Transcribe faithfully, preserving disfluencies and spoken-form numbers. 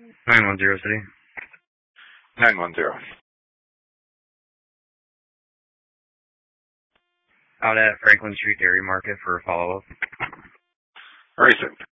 nine one zero City. nine one zero. Out at Franklin Street Dairy Market for a follow-up. All right, sir.